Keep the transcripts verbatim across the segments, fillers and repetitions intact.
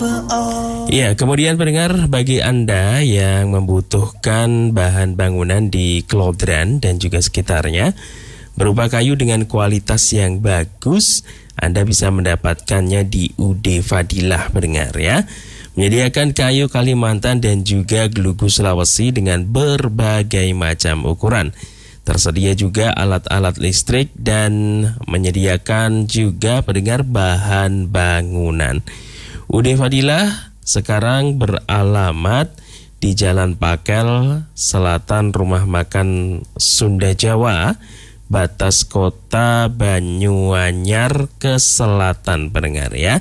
Ya, kemudian pendengar, bagi Anda yang membutuhkan bahan bangunan di Klodran dan juga sekitarnya berupa kayu dengan kualitas yang bagus, Anda bisa mendapatkannya di U D Fadilah, pendengar ya. Menyediakan kayu Kalimantan dan juga gelugu Sulawesi dengan berbagai macam ukuran. Tersedia juga alat-alat listrik dan menyediakan juga pendengar bahan bangunan. U D Fadilah sekarang beralamat di Jalan Pakel, Selatan Rumah Makan Sunda Jawa, batas kota Banyuanyar ke selatan, pendengar ya.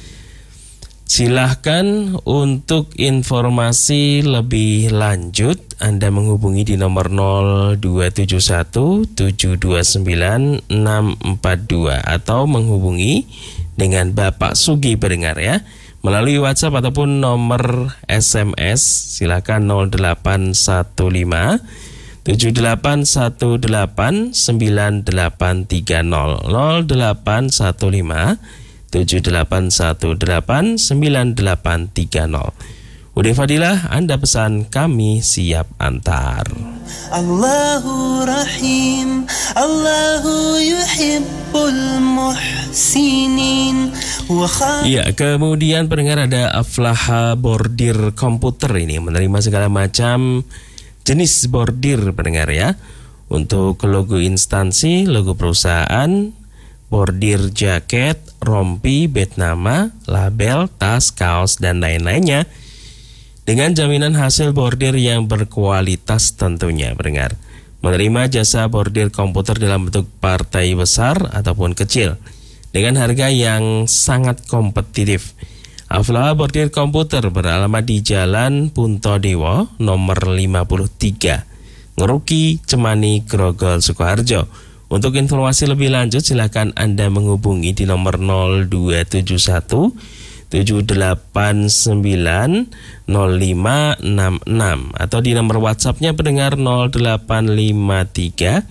Silahkan untuk informasi lebih lanjut Anda menghubungi di nomor nol dua tujuh satu tujuh dua sembilan enam empat dua atau menghubungi dengan Bapak Sugi, pendengar ya, melalui WhatsApp ataupun nomor S M S. Silakan nol delapan satu lima tujuh delapan satu delapan sembilan delapan tiga nol nol delapan satu lima tujuh delapan satu delapan sembilan delapan tiga nol. U D Fadilah, Anda pesan, kami siap antar. Allahu Rahim, Allahu yuhibbul muhsinin. Ya, kemudian pendengar, ada Aflaha Bordir Komputer ini menerima segala macam jenis bordir, pendengar ya. Untuk logo instansi, logo perusahaan, bordir jaket, rompi, bed nama, label, tas, kaos, dan lain-lainnya dengan jaminan hasil bordir yang berkualitas tentunya, pendengar. Menerima jasa bordir komputer dalam bentuk partai besar ataupun kecil dengan harga yang sangat kompetitif. Aflaha Bordir Komputer beralamat di Jalan Puntodewo nomor lima puluh tiga, Ngeruki, Cemani, Grogol, Sukoharjo. Untuk informasi lebih lanjut silakan Anda menghubungi di nomor nol dua tujuh satu tujuh delapan sembilan nol lima enam enam atau di nomor WhatsApp-nya pendengar nol delapan lima tiga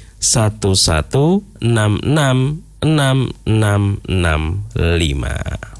satu satu enam enam enam enam enam lima.